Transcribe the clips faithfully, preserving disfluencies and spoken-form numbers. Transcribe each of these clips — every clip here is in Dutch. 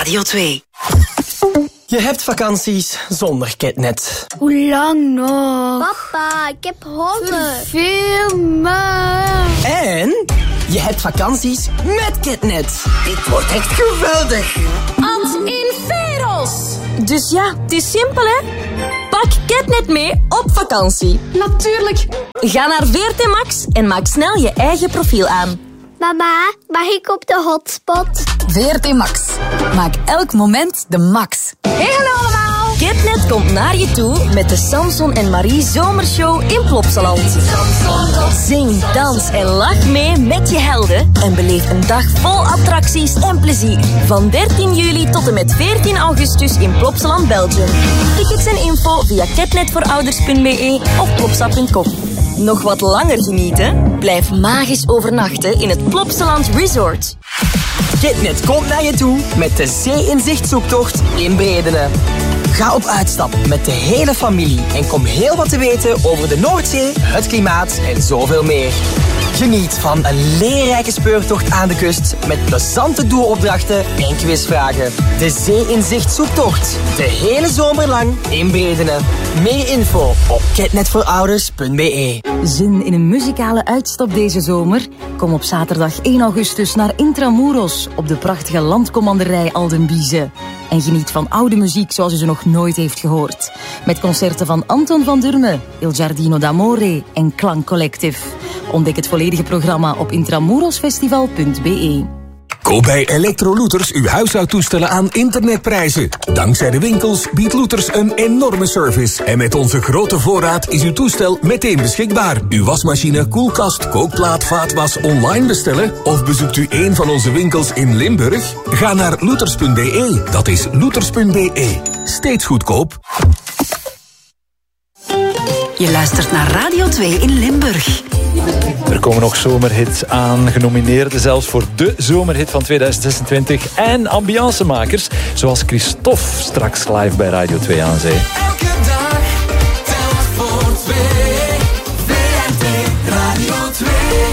Radio twee. Je hebt vakanties zonder Ketnet. Hoe lang nog? Papa, ik heb honger. Veel maar. En je hebt vakanties met Ketnet. Dit wordt echt geweldig. Ans in Veros. Dus ja, het is simpel hè. Pak Ketnet mee op vakantie. Natuurlijk. Ga naar V R T Max en maak snel je eigen profiel aan. Mama, mag ik op de hotspot? V R T Max. Maak elk moment de max. Hey, hallo allemaal. Ketnet komt naar je toe met de Samson en Marie Zomershow in Plopsaland. Zing, dans en lach mee met je helden en beleef een dag vol attracties en plezier. Van dertien juli tot en met veertien augustus in Plopsaland, Belgium. Tickets en info via ketnetvoorouders punt b e of plopsa punt com. Nog wat langer genieten? Blijf magisch overnachten in het Plopsaland Resort. Ketnet komt naar je toe met de Zee-inzicht-zoektocht in Bredene. Ga op uitstap met de hele familie en kom heel wat te weten over de Noordzee, het klimaat en zoveel meer. Geniet van een leerrijke speurtocht aan de kust met plezante doelopdrachten en quizvragen. De Zee-inzicht-zoektocht. De hele zomer lang in Bredene. Meer info op ketnetvoorouders punt b e. Zin in een muzikale uitstap deze zomer? Kom op zaterdag één augustus naar Intramuros op de prachtige landcommanderij Aldenbize. En geniet van oude muziek zoals u ze nog nooit heeft gehoord. Met concerten van Anton van Durme, Il Giardino d'Amore en Klank Collective. Ontdek het volledige programma op intramurosfestival punt b e. Koop bij Electro-Looters uw huishoudtoestellen aan internetprijzen. Dankzij de winkels biedt Looters een enorme service. En met onze grote voorraad is uw toestel meteen beschikbaar. Uw wasmachine, koelkast, kookplaat, vaatwas online bestellen? Of bezoekt u een van onze winkels in Limburg? Ga naar looters punt b e. Dat is looters punt b e. Steeds goedkoop. Je luistert naar Radio twee in Limburg. Er komen nog zomerhits aan, genomineerden zelfs voor de zomerhit van tweeduizend zesentwintig. En ambiancemakers, zoals Christophe, straks live bij Radio twee aan Zee. Elke dag, telk voor twee, V R T Radio twee.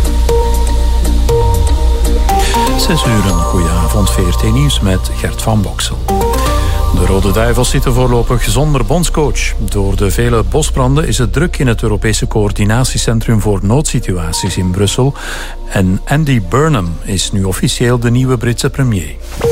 Zes uur, een goeie avond, V R T Nieuws met Gert van Boksel. De Rode Duivels zitten voorlopig zonder bondscoach. Door de vele bosbranden is het druk in het Europese coördinatiecentrum voor noodsituaties in Brussel. En Andy Burnham is nu officieel de nieuwe Britse premier.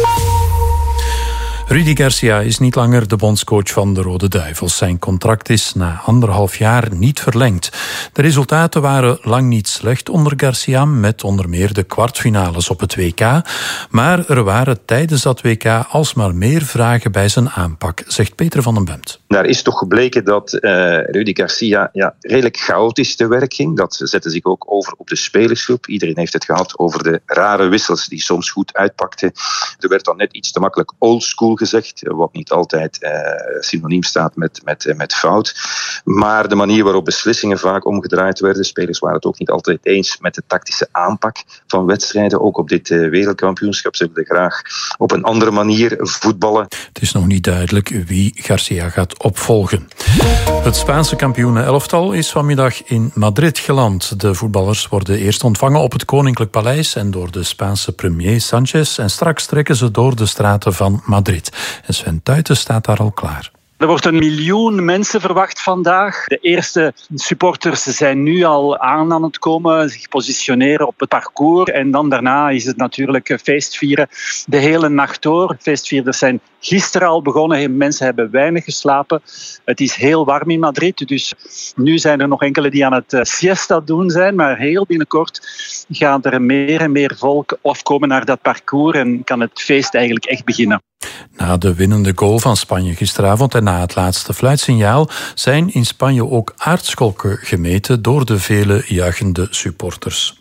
Rudy Garcia is niet langer de bondscoach van de Rode Duivels. Zijn contract is na anderhalf jaar niet verlengd. De resultaten waren lang niet slecht onder Garcia, met onder meer de kwartfinales op het W K. Maar er waren tijdens dat W K alsmaar meer vragen bij zijn aanpak, zegt Peter van den Bemt. Daar is toch gebleken dat uh, Rudy Garcia ja, redelijk chaotisch te werk ging. Dat zette zich ook over op de spelersgroep. Iedereen heeft het gehad over de rare wissels die soms goed uitpakten. Er werd dan net iets te makkelijk oldschool gezegd, wat niet altijd uh, synoniem staat met, met, uh, met fout. Maar de manier waarop beslissingen vaak omgedraaid werden, spelers waren het ook niet altijd eens met de tactische aanpak van wedstrijden. Ook op dit uh, wereldkampioenschap. Ze wilden graag op een andere manier voetballen. Het is nog niet duidelijk wie Garcia gaat opvolgen. Het Spaanse kampioenen-elftal is vanmiddag in Madrid geland. De voetballers worden eerst ontvangen op het Koninklijk Paleis en door de Spaanse premier Sanchez. En straks trekken ze door de straten van Madrid. En Sven Tuiten staat daar al klaar. Er wordt een miljoen mensen verwacht vandaag. De eerste supporters zijn nu al aan aan het komen, zich positioneren op het parcours. En dan daarna is het natuurlijk feestvieren de hele nacht door. Feestvierders zijn gisteren al begonnen. Mensen hebben weinig geslapen. Het is heel warm in Madrid. Dus nu zijn er nog enkele die aan het siesta doen zijn. Maar heel binnenkort gaat er meer en meer volk afkomen naar dat parcours. En kan het feest eigenlijk echt beginnen. Na de winnende goal van Spanje gisteravond en na het laatste fluitsignaal zijn in Spanje ook aardscholken gemeten door de vele juichende supporters.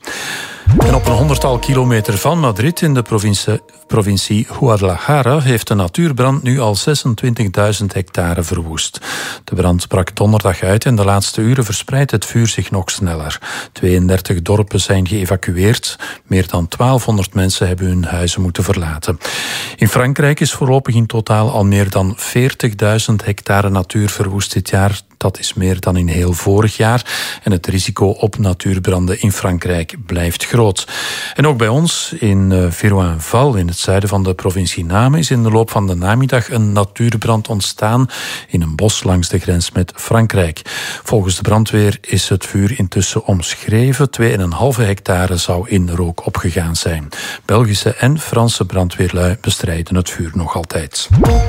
En op een honderdtal kilometer van Madrid in de provincie, provincie Guadalajara heeft de natuurbrand nu al zesentwintigduizend hectare verwoest. De brand brak donderdag uit en de laatste uren verspreidt het vuur zich nog sneller. tweeëndertig dorpen zijn geëvacueerd. Meer dan twaalfhonderd mensen hebben hun huizen moeten verlaten. In Frankrijk is voorlopig in totaal al meer dan veertigduizend hectare natuur verwoest dit jaar. Dat is meer dan in heel vorig jaar. En het risico op natuurbranden in Frankrijk blijft groot. En ook bij ons in uh, Viroinval, in het zuiden van de provincie Namen, is in de loop van de namiddag een natuurbrand ontstaan in een bos langs de grens met Frankrijk. Volgens de brandweer is het vuur intussen omschreven. twee komma vijf hectare zou in rook opgegaan zijn. Belgische en Franse brandweerlui bestrijden het vuur nog altijd.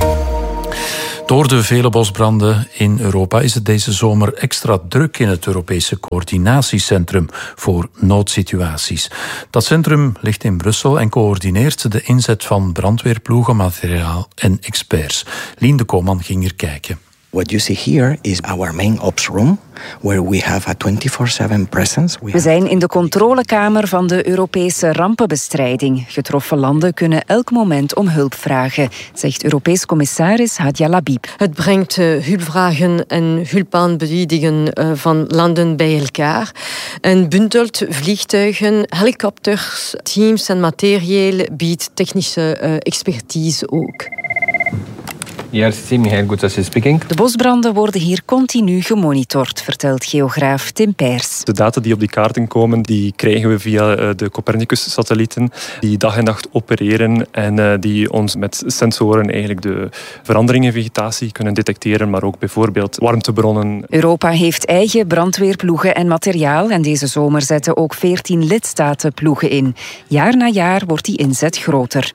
Door de vele bosbranden in Europa is het deze zomer extra druk in het Europese coördinatiecentrum voor noodsituaties. Dat centrum ligt in Brussel en coördineert de inzet van brandweerploegen, materiaal en experts. Lien de Koopman ging er kijken. What you see here is our main ops room, where we have a twenty-four seven presence. We zijn in de controlekamer van de Europese rampenbestrijding. Getroffen landen kunnen elk moment om hulp vragen, zegt Europees commissaris Hadja Labib. Het brengt uh, hulpvragen en hulpaanbiedingen uh, van landen bij elkaar en bundelt vliegtuigen, helikopters, teams en materieel, biedt technische uh, expertise ook. Ja, Michael Gutsa speaking. De bosbranden worden hier continu gemonitord, vertelt geograaf Tim Peers. De data die op die kaarten komen, die krijgen we via de Copernicus-satellieten, die dag en nacht opereren en die ons met sensoren eigenlijk de veranderingen in vegetatie kunnen detecteren, maar ook bijvoorbeeld warmtebronnen. Europa heeft eigen brandweerploegen en materiaal en deze zomer zetten ook veertien lidstaten ploegen in. Jaar na jaar wordt die inzet groter.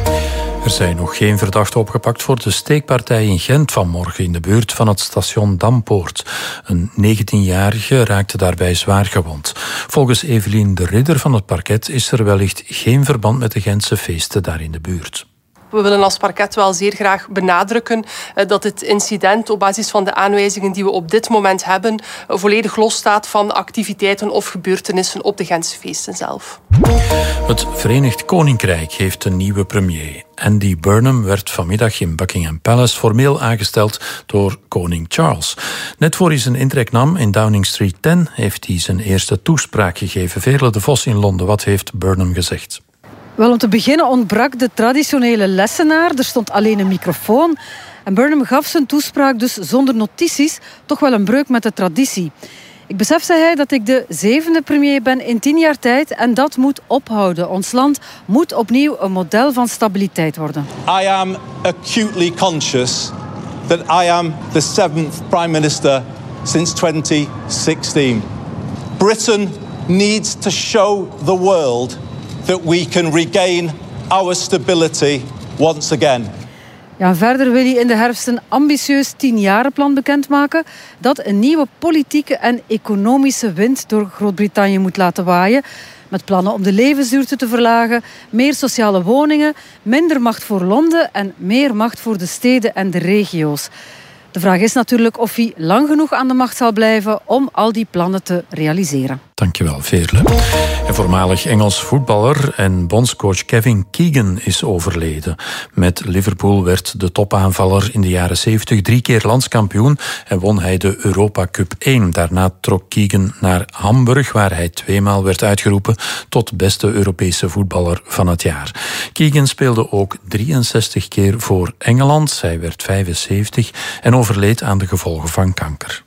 Er zijn nog geen verdachten opgepakt voor de steekpartij in Gent vanmorgen in de buurt van het station Dampoort. Een negentienjarige raakte daarbij zwaar gewond. Volgens Evelien de Ridder van het parket is er wellicht geen verband met de Gentse feesten daar in de buurt. We willen als parket wel zeer graag benadrukken dat het incident op basis van de aanwijzingen die we op dit moment hebben volledig losstaat van activiteiten of gebeurtenissen op de Gentse feesten zelf. Het Verenigd Koninkrijk heeft een nieuwe premier. Andy Burnham werd vanmiddag in Buckingham Palace formeel aangesteld door koning Charles. Net voor hij zijn intrek nam in Downing Street tien heeft hij zijn eerste toespraak gegeven. Veerle de Vos in Londen, wat heeft Burnham gezegd? Wel, om te beginnen ontbrak de traditionele lessenaar. Er stond alleen een microfoon. En Burnham gaf zijn toespraak dus zonder notities, toch wel een breuk met de traditie. Ik besef, zei hij, dat ik de zevende premier ben in tien jaar tijd en dat moet ophouden. Ons land moet opnieuw een model van stabiliteit worden. I am acutely conscious that I am the seventh prime minister since twenty sixteen. Britain needs to show the world that we can regain our stability once again. Ja, verder wil hij in de herfst een ambitieus tienjarenplan bekendmaken dat een nieuwe politieke en economische wind door Groot-Brittannië moet laten waaien. Met plannen om de levensduurte te verlagen, meer sociale woningen, minder macht voor Londen en meer macht voor de steden en de regio's. De vraag is natuurlijk of hij lang genoeg aan de macht zal blijven om al die plannen te realiseren. Dankjewel, Veerle. En voormalig Engels voetballer en bondscoach Kevin Keegan is overleden. Met Liverpool werd de topaanvaller in de jaren zeventig drie keer landskampioen en won hij de Europa Cup één. Daarna trok Keegan naar Hamburg, waar hij tweemaal werd uitgeroepen tot beste Europese voetballer van het jaar. Keegan speelde ook drieënzestig keer voor Engeland. Hij werd vijfenzeventig en overleed aan de gevolgen van kanker.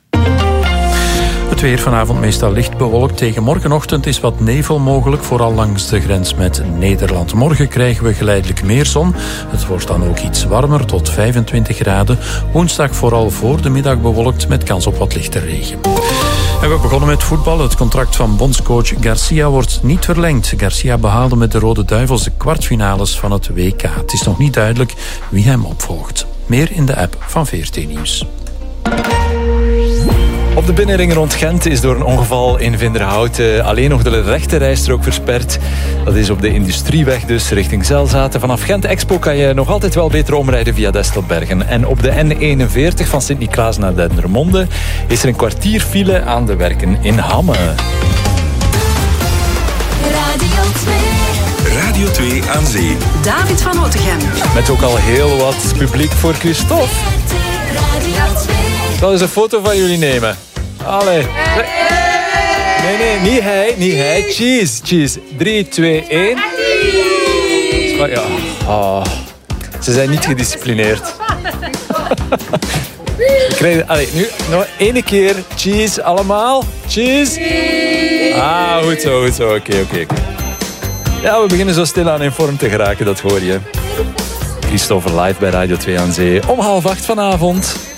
Het weer vanavond meestal licht bewolkt. Tegen morgenochtend is wat nevel mogelijk, vooral langs de grens met Nederland. Morgen krijgen we geleidelijk meer zon. Het wordt dan ook iets warmer, tot vijfentwintig graden. Woensdag vooral voor de middag bewolkt met kans op wat lichte regen. En we begonnen met voetbal. Het contract van bondscoach Garcia wordt niet verlengd. Garcia behaalde met de Rode Duivels de kwartfinales van het W K. Het is nog niet duidelijk wie hem opvolgt. Meer in de app van V R T Nieuws. Op de binnenring rond Gent is door een ongeval in Vinderhout alleen nog de rechte rijstrook versperd. Dat is op de Industrieweg dus, richting Zelzaten. Vanaf Gent Expo kan je nog altijd wel beter omrijden via Destelbergen. En op de N eenenveertig van Sint-Niklaas naar Dendermonde is er een kwartier file aan de werken in Hamme. Radio twee. Radio twee aan zee. David van Otegem. Met ook al heel wat publiek voor Christophe. Ik zal eens een foto van jullie nemen. Allee. Nee, nee, niet hij, niet hij. Cheese, cheese. drie, twee, één. Ja. Oh. Ze zijn niet gedisciplineerd. Ik krijg, allee, nu nog één keer. Cheese, allemaal. Cheese. Ah, goed zo, goed zo. Oké, okay, oké. Okay, okay. Ja, we beginnen zo stilaan in vorm te geraken, dat hoor je. Christopher live bij Radio twee aan Zee. Om half acht vanavond.